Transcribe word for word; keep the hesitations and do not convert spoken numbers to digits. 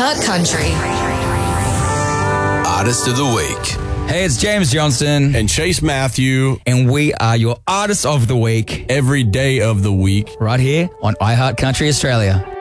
iHeart Country. Artist of the Week. Hey, it's James Johnston. And Chase Matthew. And we are your Artist of the Week. Every day of the week. Right here on iHeart Country Australia.